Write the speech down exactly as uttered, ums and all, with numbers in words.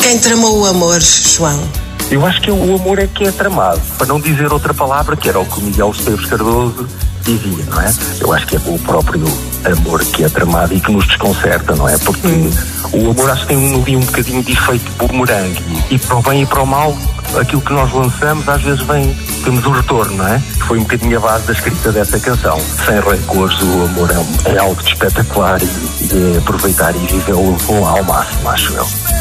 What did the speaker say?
quem tramou o amor, João? Eu acho que o amor é que é tramado, para não dizer outra palavra, que era o que o Miguel Esteves Cardoso dizia, não é? Eu acho que é o próprio amor que é tramado e que nos desconcerta, não é? Porque hum. o amor acho que tem ali um bocadinho de efeito bumerangue, e para o bem e para o mal, aquilo que nós lançamos às vezes vem, temos o retorno, não é? Foi um bocadinho a base da escrita dessa canção. Sem rancores, o amor é, é algo de espetacular e, e é aproveitar e vivê-lo ao máximo, acho eu.